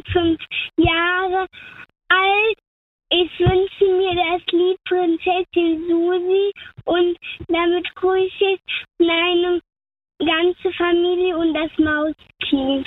5 Jahre alt. Ich wünsche mir das Lied Prinzessin Susi und damit grüße ich meine ganze Familie und das Mauskind.